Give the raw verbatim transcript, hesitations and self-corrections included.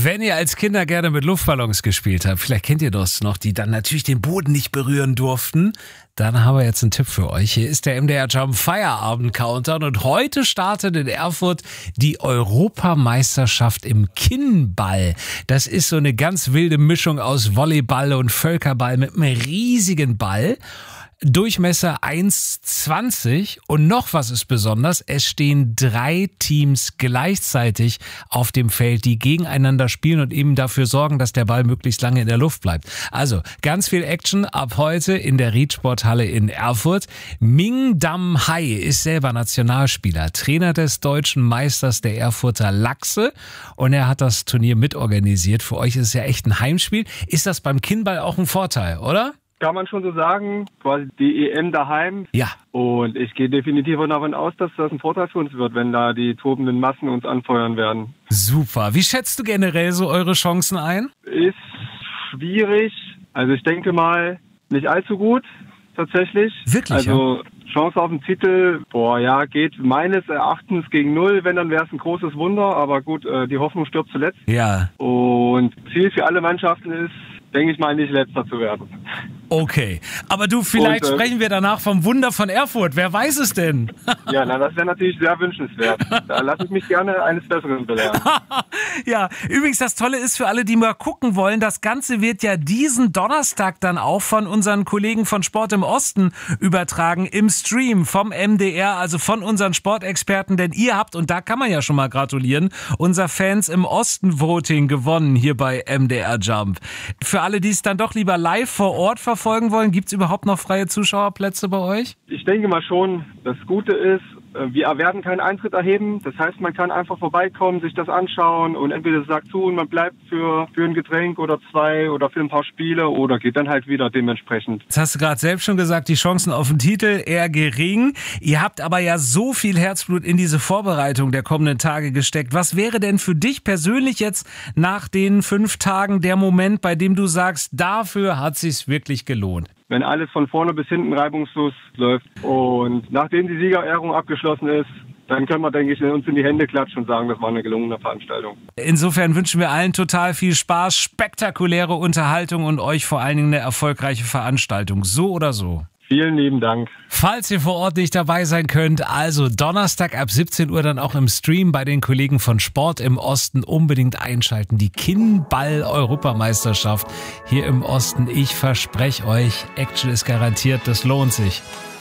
Wenn ihr als Kinder gerne mit Luftballons gespielt habt, vielleicht kennt ihr das noch, die dann natürlich den Boden nicht berühren durften, dann haben wir jetzt einen Tipp für euch. Hier ist der M D R Jump Feierabend Countdown und heute startet in Erfurt die Europameisterschaft im Kinnball. Das ist so eine ganz wilde Mischung aus Volleyball und Völkerball mit einem riesigen Ball. Durchmesser eins zwanzig und noch was ist besonders, es stehen drei Teams gleichzeitig auf dem Feld, die gegeneinander spielen und eben dafür sorgen, dass der Ball möglichst lange in der Luft bleibt. Also ganz viel Action ab heute in der Riedsporthalle in Erfurt. Ming Dam Hai ist selber Nationalspieler, Trainer des deutschen Meisters der Erfurter Lachse und er hat das Turnier mitorganisiert. Für euch ist es ja echt ein Heimspiel. Ist das beim Kinnball auch ein Vorteil, oder? Kann man schon so sagen, quasi die E M daheim. Ja. Und ich gehe definitiv davon aus, dass das ein Vorteil für uns wird, wenn da die tobenden Massen uns anfeuern werden. Super. Wie schätzt du generell so eure Chancen ein? Ist schwierig. Also ich denke mal, nicht allzu gut, tatsächlich. Wirklich, Also ja? Chance auf den Titel, boah, ja, geht meines Erachtens gegen null. Wenn, dann wäre es ein großes Wunder. Aber gut, die Hoffnung stirbt zuletzt. Ja. Und Ziel für alle Mannschaften ist, denke ich mal, nicht Letzter zu werden. Okay, aber du, vielleicht Und, äh, sprechen wir danach vom Wunder von Erfurt. Wer weiß es denn? Ja, na, das wäre natürlich sehr wünschenswert. Da lasse ich mich gerne eines Besseren belehren. Ja, übrigens das Tolle ist für alle, die mal gucken wollen, das Ganze wird ja diesen Donnerstag dann auch von unseren Kollegen von Sport im Osten übertragen, im Stream vom M D R, also von unseren Sportexperten, denn ihr habt, und da kann man ja schon mal gratulieren, unser Fans im Osten Voting gewonnen hier bei M D R Jump. Für alle, die es dann doch lieber live vor Ort verfolgen wollen, gibt es überhaupt noch freie Zuschauerplätze bei euch? Ich denke mal schon, das Gute ist, wir werden keinen Eintritt erheben. Das heißt, man kann einfach vorbeikommen, sich das anschauen und entweder sagt zu und man bleibt für, für ein Getränk oder zwei oder für ein paar Spiele oder geht dann halt wieder dementsprechend. Jetzt hast du gerade selbst schon gesagt, die Chancen auf den Titel eher gering. Ihr habt aber ja so viel Herzblut in diese Vorbereitung der kommenden Tage gesteckt. Was wäre denn für dich persönlich jetzt nach den fünf Tagen der Moment, bei dem du sagst, dafür hat es sich wirklich gelohnt? Wenn alles von vorne bis hinten reibungslos läuft und nachdem die Siegerehrung abgeschlossen ist, dann können wir, denke ich, uns in die Hände klatschen und sagen, das war eine gelungene Veranstaltung. Insofern wünschen wir allen total viel Spaß, spektakuläre Unterhaltung und euch vor allen Dingen eine erfolgreiche Veranstaltung. So oder so. Vielen lieben Dank. Falls ihr vor Ort nicht dabei sein könnt, also Donnerstag ab siebzehn Uhr dann auch im Stream bei den Kollegen von Sport im Osten unbedingt einschalten. Die Kinnball-Europameisterschaft hier im Osten. Ich verspreche euch, Action ist garantiert, das lohnt sich.